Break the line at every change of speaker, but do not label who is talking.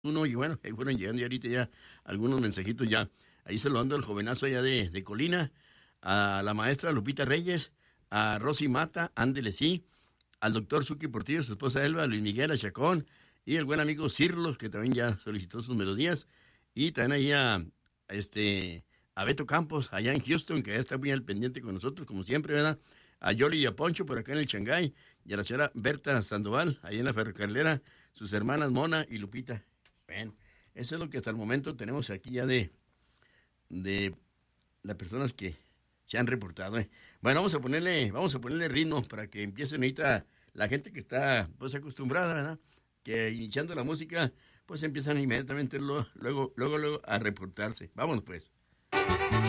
uno, y bueno, ahí fueron llegando y ahorita ya algunos mensajitos ya. Ahí saludando al jovenazo allá de Colina, a la maestra Lupita Reyes, a Rosy Mata, ándele sí, al doctor Suki Portillo, su esposa Elba, a Luis Miguel, a Chacón, y el buen amigo Cirlos, que también ya solicitó sus melodías, y también ahí a Beto Campos, allá en Houston, que ya está muy al pendiente con nosotros, como siempre, ¿verdad? A Yoli y a Poncho, por acá en el Shanghái, y a la señora Berta Sandoval, ahí en la ferrocarrilera, sus hermanas Mona y Lupita. Bueno, eso es lo que hasta el momento tenemos aquí ya de las personas que se han reportado. Bueno, vamos a ponerle ritmo para que empiecen ahorita la gente que está pues acostumbrada, ¿verdad? Que iniciando la música, pues empiezan inmediatamente luego a reportarse. Vámonos pues.